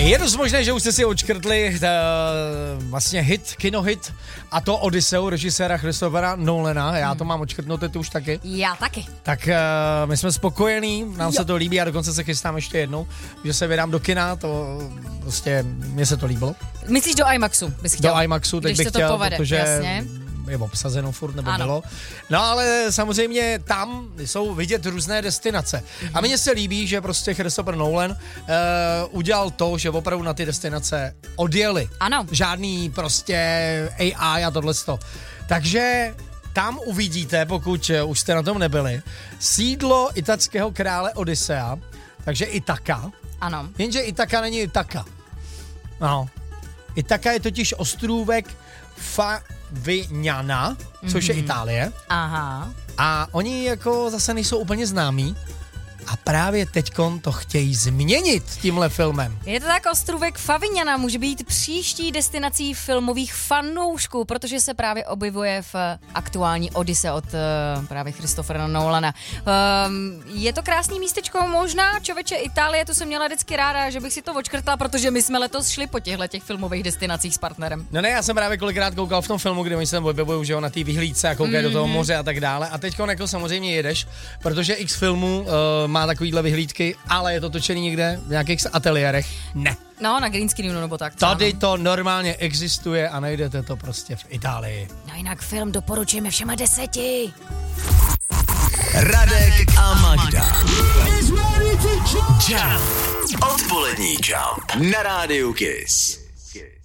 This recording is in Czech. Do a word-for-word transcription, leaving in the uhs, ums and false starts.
Je dost možné, že už jste si odškrtli uh, vlastně hit, kinohit, a to Odysseu režiséra Christophera Nolana. Já to mám odškrtnuté, ty už taky. Já taky. Tak uh, my jsme spokojení, nám jo. se to líbí a dokonce se chystám ještě jednou, že se vydám do kina, to prostě, mně se to líbilo. Myslíš do IMAXu bys chtěl? Do IMAXu, teď Když bych se to chtěl, povede, protože jasně. je obsazeno furt, nebo ano. bylo. No ale samozřejmě tam jsou vidět různé destinace. Mm-hmm. A mně se líbí, že prostě Christopher Nolan uh, udělal to, že opravdu na ty destinace odjeli. Ano. Žádný prostě A I a tohleto. Takže tam uvidíte, pokud už jste na tom nebyli, sídlo italského krále Odyssea, takže Itaka. Ano. Jenže Itaka není Itaka. No. Itaka je totiž ostrůvek Favignana, což mm-hmm. je Itálie. Aha. A oni jako zase nejsou úplně známí. A právě teďkon to chtějí změnit tímhle filmem. Je to tak, ostrůvek Favignana může být příští destinací filmových fanoušků, protože se právě objevuje v aktuální Odyssey od uh, právě Christophera Nolana. Um, je to krásný místečko, možná, čověče, Itálie, to jsem měla vždycky ráda, že bych si to odškrtla, protože my jsme letos šli po těchto těch filmových destinacích s partnerem. No ne, já jsem právě kolikrát koukal v tom filmu, kde oni se tam objevují, že jo, na té vyhlídce a koukají mm-hmm. do toho moře a tak dále. A teďkon jako samozřejmě jedeš, protože X filmů uh, má takovýhle vyhlídky, ale je to točený někde v nějakých ateliérech? Ne. No, na green screenu nebo tak. Tady to normálně existuje a najdete to prostě v Itálii. No jinak film doporučujeme všema deseti. Radek a Magda. Jump. Odpolední Jump na rádiu Kiss.